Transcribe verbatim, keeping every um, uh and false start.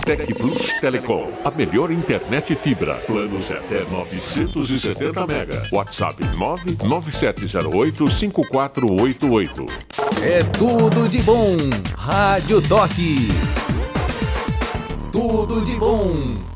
Tec Plus Telecom, a melhor internet fibra. Planos até novecentos e setenta mega. WhatsApp nove nove sete zero oito cinco quatro oito oito. É tudo de bom. Rádio Toque. Tudo de bom.